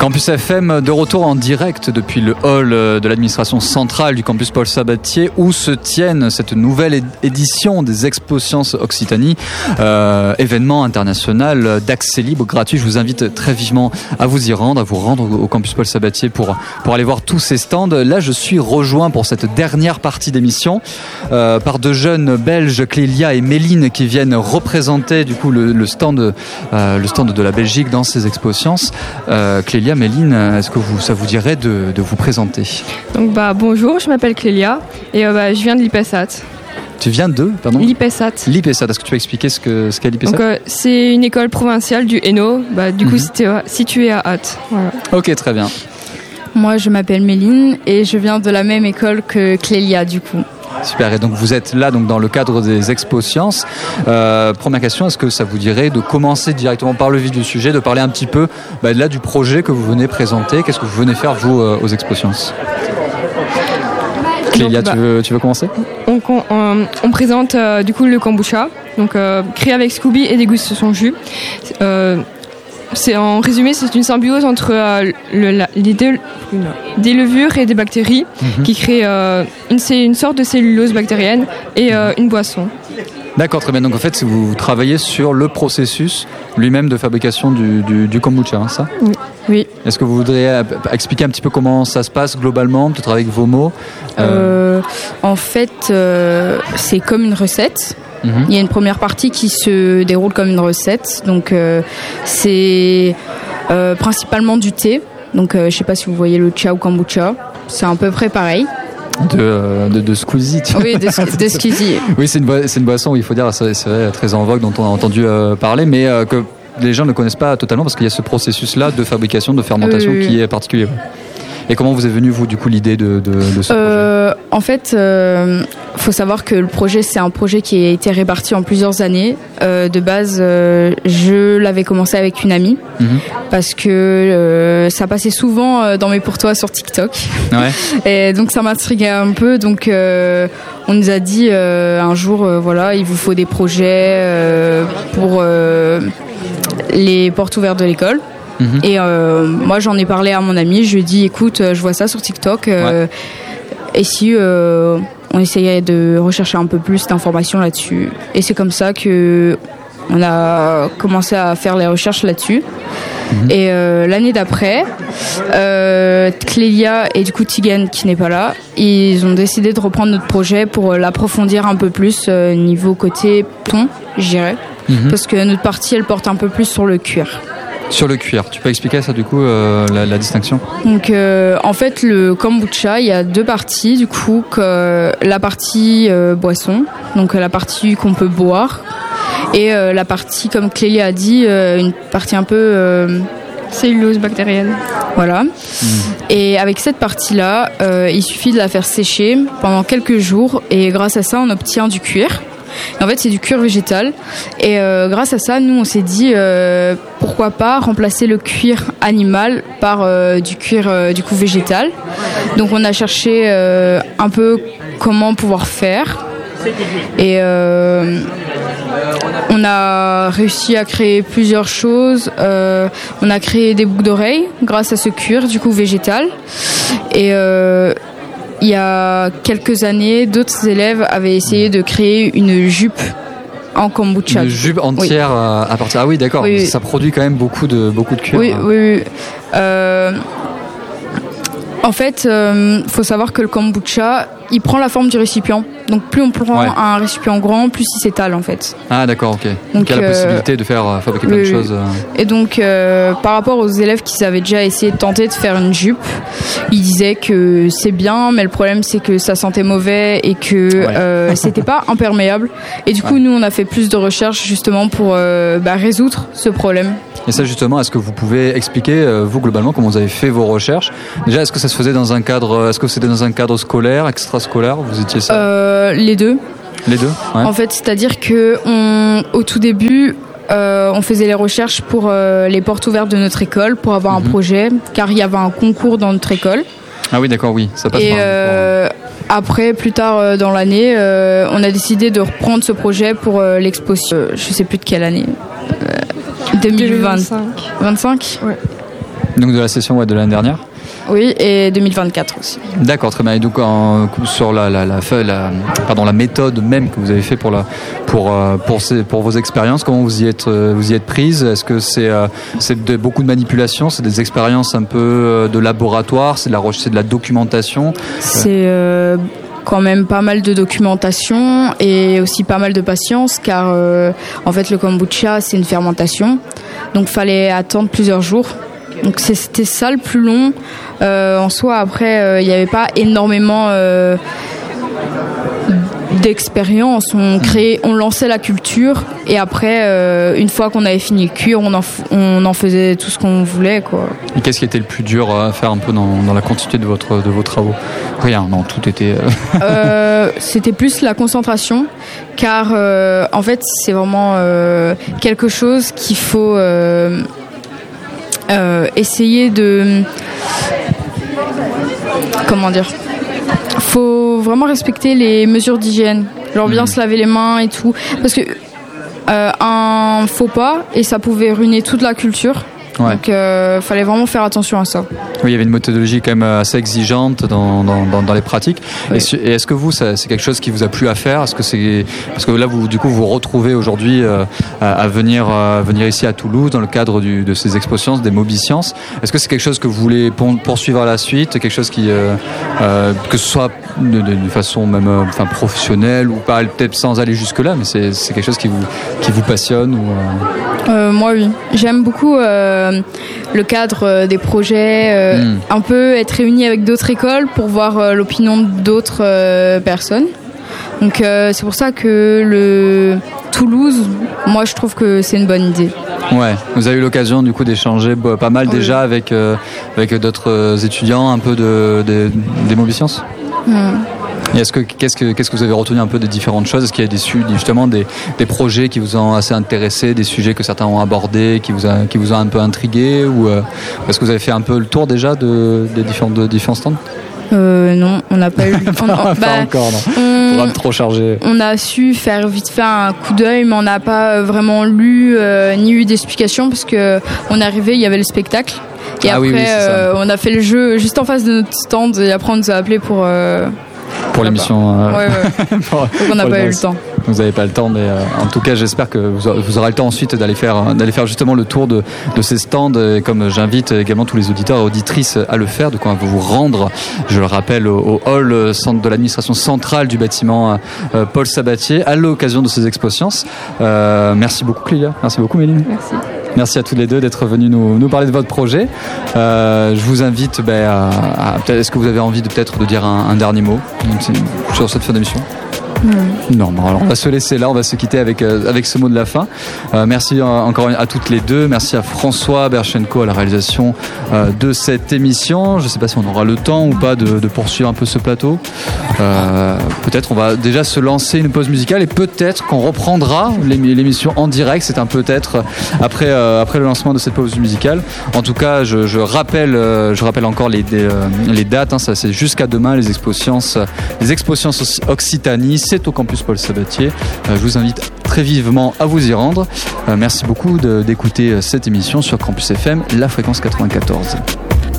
Campus FM de retour en direct depuis le hall de l'administration centrale du campus Paul Sabatier où se tiennent cette nouvelle édition des Expos Sciences Occitanie, événement international d'accès libre gratuit. Je vous invite très vivement à vous rendre au campus Paul Sabatier pour aller voir tous ces stands. Là, je suis rejoint pour cette dernière partie d'émission par deux jeunes Belges, Clélia et Méline, qui viennent représenter du coup le stand de la Belgique dans ces Expos Sciences. Clélia, Méline, est-ce que ça vous dirait de vous présenter? Donc bonjour, je m'appelle Clélia et je viens de l'IPESAT. Tu viens de, pardon? L'IPESAT. L'IPESAT, est-ce que tu peux expliquer ce qu'est l'IPESAT? Donc c'est une école provinciale du Hainaut, coup c'était situé à Ath. Voilà. Ok, très bien. Moi je m'appelle Méline et je viens de la même école que Clélia du coup. Super, et donc vous êtes là donc dans le cadre des Expos Sciences. Première question, est-ce que ça vous dirait de commencer directement par le vif du sujet, de parler un petit peu là du projet que vous venez présenter? Qu'est-ce que vous venez faire vous aux Expos Sciences? Clélia, tu veux commencer? On présente du coup le kombucha, donc créé avec Scooby et déguste son jus. En résumé, c'est une symbiose entre des levures et des bactéries qui créent une sorte de cellulose bactérienne et une boisson. D'accord, très bien. Donc en fait, vous travaillez sur le processus lui-même de fabrication du kombucha, hein, ça? Oui. Est-ce que vous voudriez expliquer un petit peu comment ça se passe globalement, peut-être avec vos mots? En fait, c'est comme une recette. Il y a une première partie qui se déroule comme une recette. Donc c'est principalement du thé. Donc je sais pas si vous voyez le cha ou kombucha. C'est à peu près pareil. De Squeezie. Oui, de Squeezie. Oui, c'est une boisson, il faut dire, c'est vrai, très en vogue, dont on a entendu parler, mais que les gens ne connaissent pas totalement parce qu'il y a ce processus-là de fabrication, de fermentation qui est particulier. Et comment vous est venue, vous, du coup, l'idée de ce projet? En fait, faut savoir que le projet, c'est un projet qui a été réparti en plusieurs années. De base, je l'avais commencé avec une amie parce que ça passait souvent dans mes pour toi sur TikTok. Ouais. Et donc, ça m'intriguait un peu. Donc, on nous a dit un jour, voilà, il vous faut des projets pour les portes ouvertes de l'école. Et moi j'en ai parlé à mon ami, je lui ai dit écoute, je vois ça sur TikTok, et si on essayait de rechercher un peu plus d'informations là-dessus. Et c'est comme ça que on a commencé à faire les recherches là-dessus. Et l'année d'après, Clélia et du coup Tigan qui n'est pas là, ils ont décidé de reprendre notre projet pour l'approfondir un peu plus niveau côté thon, je dirais, parce que notre partie elle porte un peu plus sur le cuir. Sur le cuir, tu peux expliquer ça du coup, la distinction? Donc en fait le kombucha, il y a deux parties du coup, la partie boisson, donc la partie qu'on peut boire, et la partie comme Clélia a dit, une partie un peu cellulose bactérienne. Voilà. Et avec cette partie-là, il suffit de la faire sécher pendant quelques jours et grâce à ça on obtient du cuir. Et en fait, c'est du cuir végétal. Et grâce à ça, nous, on s'est dit pourquoi pas remplacer le cuir animal par du cuir du coup végétal. Donc, on a cherché un peu comment pouvoir faire. Et on a réussi à créer plusieurs choses. On a créé des boucles d'oreilles grâce à ce cuir du coup végétal. Et il y a quelques années, d'autres élèves avaient essayé de créer une jupe en kombucha. Une jupe entière à partir. Ah oui, d'accord. Oui. Ça produit quand même beaucoup de cuir. Oui. En fait, faut savoir que le kombucha, il prend la forme du récipient. Donc plus on prend un récipient grand, plus il s'étale en fait. Ah d'accord, ok. Donc il y a la possibilité de fabriquer plein de choses. Et donc par rapport aux élèves qui avaient déjà essayé de tenter de faire une jupe, ils disaient que c'est bien, mais le problème c'est que ça sentait mauvais et que c'était pas imperméable. Et du coup nous on a fait plus de recherches justement pour résoudre ce problème. Et ça justement, est-ce que vous pouvez expliquer vous globalement comment vous avez fait vos recherches? Déjà, est-ce que ça se faisait dans un cadre, c'était dans un cadre scolaire, extrascolaire? Vous étiez ça? Les deux. Les deux, ouais. En fait, c'est-à-dire que au tout début, on faisait les recherches pour les portes ouvertes de notre école pour avoir un projet, car il y avait un concours dans notre école. Ah oui, d'accord, oui, ça passe par un concours. Après, plus tard dans l'année, on a décidé de reprendre ce projet pour l'exposition. Je sais plus de quelle année. 2025. 25 ? Ouais. Donc de la session de l'année dernière. Oui, et 2024 aussi. D'accord, très bien. Et donc sur la méthode même que vous avez fait pour vos expériences, comment vous y êtes prise? Est-ce que c'est beaucoup de manipulation, c'est des expériences un peu de laboratoire, c'est de la documentation? C'est quand même pas mal de documentation et aussi pas mal de patience, car en fait le kombucha c'est une fermentation, donc fallait attendre plusieurs jours. Donc c'était ça le plus long. En soi, après, il n'y avait pas énormément d'expérience. On lançait la culture et après, une fois qu'on avait fini le cuire, on en faisait tout ce qu'on voulait, quoi. Et qu'est-ce qui était le plus dur à faire un peu dans la continuité de vos travaux? Rien, non, tout était... C'était plus la concentration, car en fait, c'est vraiment quelque chose qu'il faut... essayer de... Comment dire? Faut vraiment respecter les mesures d'hygiène. Genre bien se laver les mains et tout. Parce que un faux pas, et ça pouvait ruiner toute la culture. Ouais. Donc fallait vraiment faire attention à ça. Oui, il y avait une méthodologie quand même assez exigeante dans les pratiques. Oui. Et est-ce que vous, c'est quelque chose qui vous a plu à faire? Est-ce que c'est parce que là vous vous retrouvez aujourd'hui à venir ici à Toulouse dans le cadre de ces expositions, des Mobisciences. Est-ce que c'est quelque chose que vous voulez poursuivre à la suite, quelque chose qui que ce soit de façon même professionnelle ou pas, peut-être sans aller jusque là, mais c'est quelque chose qui vous passionne ou Moi oui, j'aime beaucoup le cadre des projets, un peu être réuni avec d'autres écoles pour voir l'opinion d'autres personnes. Donc c'est pour ça que le Toulouse, moi je trouve que c'est une bonne idée. Ouais, vous avez eu l'occasion du coup d'échanger pas mal déjà avec d'autres étudiants un peu des Mobisciences. Et qu'est-ce que vous avez retenu un peu des différentes choses? Est-ce qu'il y a justement des projets qui vous ont assez intéressé, des sujets que certains ont abordés, qui vous ont un peu intrigué, ou est-ce que vous avez fait un peu le tour déjà des différents stands? Non, on n'a pas eu le temps. Pas encore, non. On va trop charger. On a su faire vite fait un coup d'œil, mais on n'a pas vraiment lu ni eu d'explication, parce que on est arrivé, il y avait le spectacle. Et après, on a fait le jeu juste en face de notre stand, et après on nous a appelés pour l'émission. Ouais. Donc on n'a pas eu le temps. Vous n'avez pas le temps, mais en tout cas, j'espère que vous aurez le temps ensuite d'aller faire justement le tour de ces stands. Et comme j'invite également tous les auditeurs et auditrices à le faire, de quoi vous rendre, je le rappelle, au hall centre de l'administration centrale du bâtiment Paul Sabatier à l'occasion de ces Expo-Sciences. Merci beaucoup Clélia, merci beaucoup Méline. Merci. Merci à tous les deux d'être venus nous parler de votre projet. Je vous invite à est-ce que vous avez envie de dire un dernier mot sur cette fin d'émission? Non, alors on va se laisser là, on va se quitter avec ce mot de la fin. Merci encore à toutes les deux, merci à François Berchenko à la réalisation de cette émission. Je ne sais pas si on aura le temps ou pas de poursuivre un peu ce plateau. Peut-être on va déjà se lancer une pause musicale et peut-être qu'on reprendra l'émission en direct. C'est un peut-être après le lancement de cette pause musicale. En tout cas, je rappelle encore les dates, hein, ça c'est jusqu'à demain, les Expo-Sciences Occitanie. C'est au campus Paul Sabatier. Je vous invite très vivement à vous y rendre. Merci beaucoup d'écouter cette émission sur Campus FM, la fréquence 94.